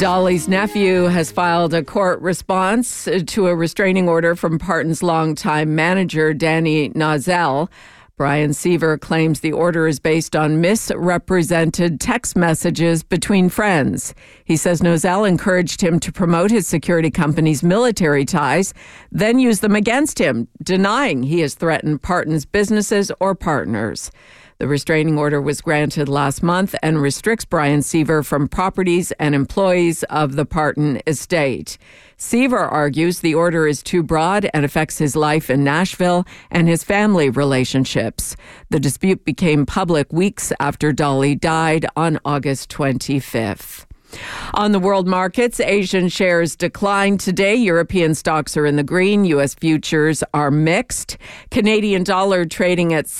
Dolly's nephew has filed a court response to a restraining order from Parton's longtime manager, Danny Nozzell. Brian Seaver claims the order is based on misrepresented text messages between friends. He says Nozzell encouraged him to promote his security company's military ties, then use them against him, denying he has threatened Parton's businesses or partners. The restraining order was granted last month and restricts Brian Seaver from properties and employees of the Parton estate. Seaver argues the order is too broad and affects his life in Nashville and his family relationships. The dispute became public weeks after Dolly died on August 25th. On the world markets, Asian shares declined today. European stocks are in the green. U.S. futures are mixed. Canadian dollar trading at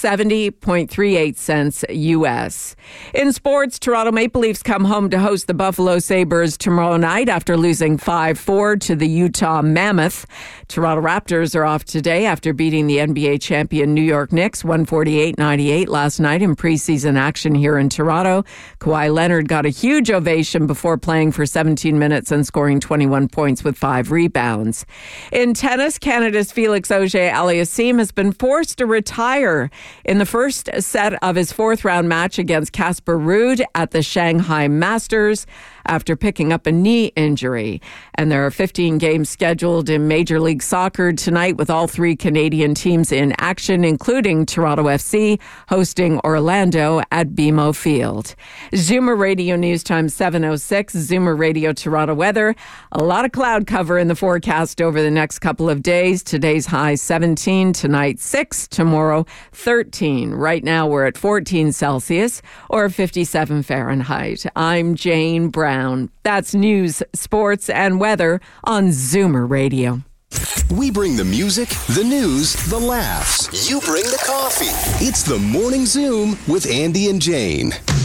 70.38 cents U.S. In sports, Toronto Maple Leafs come home to host the Buffalo Sabres tomorrow night after losing 5-4 to the Utah Mammoth. Toronto Raptors are off today after beating the NBA champion New York Knicks 148-98 last night in preseason action here in Toronto. Kawhi Leonard got a huge ovation before playing for 17 minutes and scoring 21 points with 5 rebounds. In tennis, Canada's Felix Auger-Aliassime has been forced to retire in the first set of his fourth-round match against Casper Ruud at the Shanghai Masters after picking up a knee injury. And there are 15 games scheduled in Major League Soccer tonight with all 3 Canadian teams in action, including Toronto FC hosting Orlando at BMO Field. Zoomer Radio News Time 7:06. Zoomer Radio Toronto weather. A lot of cloud cover in the forecast over the next couple of days. Today's high 17, tonight 6, tomorrow 13. Right now we're at 14 Celsius or 57 Fahrenheit. I'm Jane Brown. That's news, sports, and weather on Zoomer Radio. We bring the music, the news, the laughs. You bring the coffee. It's the Morning Zoom with Andy and Jane.